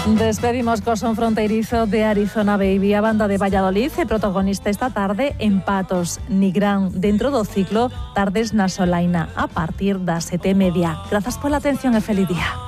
Despedimos co son fronteirizo de Arizona Baby, a banda de Valladolid, e protagonista esta tarde en Patos, Nigrán, dentro do ciclo Tardes na Solaina, a partir das 7:30. Grazas pola atención e feliz día.